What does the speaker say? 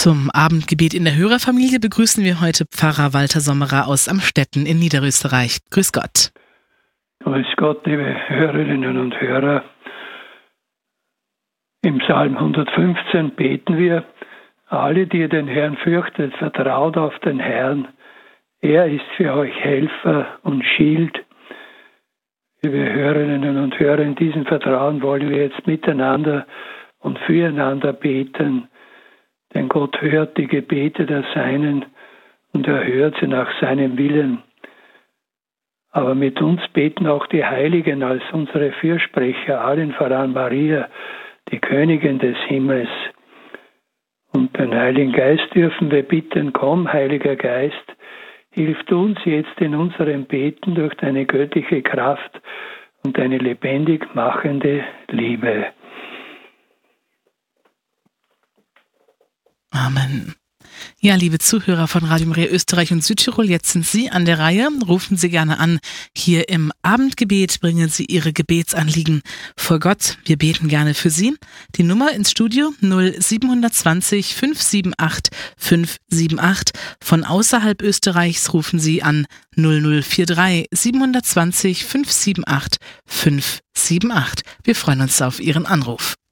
Zum Abendgebet in der Hörerfamilie begrüßen wir heute Pfarrer Walter Sommerer aus Amstetten in Niederösterreich. Grüß Gott. Grüß Gott, liebe Hörerinnen und Hörer. Im Psalm 115 beten wir: Alle, die ihr den Herrn fürchtet, vertraut auf den Herrn. Er ist für euch Helfer und Schild. Liebe Hörerinnen und Hörer, in diesem Vertrauen wollen wir jetzt miteinander und füreinander beten. Denn Gott hört die Gebete der Seinen und er hört sie nach seinem Willen. Aber mit uns beten auch die Heiligen als unsere Fürsprecher, allen voran Maria, die Königin des Himmels. Und den Heiligen Geist dürfen wir bitten: Komm, Heiliger Geist, hilf uns jetzt in unserem Beten durch deine göttliche Kraft und deine lebendig machende Liebe. Amen. Ja, liebe Zuhörer von Radio Maria Österreich und Südtirol, jetzt sind Sie an der Reihe. Rufen Sie gerne an. Hier im Abendgebet bringen Sie Ihre Gebetsanliegen vor Gott. Wir beten gerne für Sie. Die Nummer ins Studio 0720 578 578. Von außerhalb Österreichs rufen Sie an 0043 720 578 578. Wir freuen uns auf Ihren Anruf.